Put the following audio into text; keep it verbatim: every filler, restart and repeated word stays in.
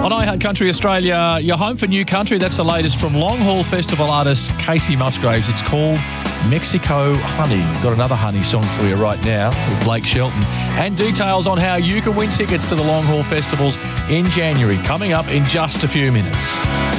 On iHeart Country Australia, you're home for new country. That's the latest from Long Haul Festival artist Casey Musgraves. It's called Mexico Honey. Got another honey song for you right now with Blake Shelton. And details on how you can win tickets to the Long Haul Festivals in January coming up in just a few minutes.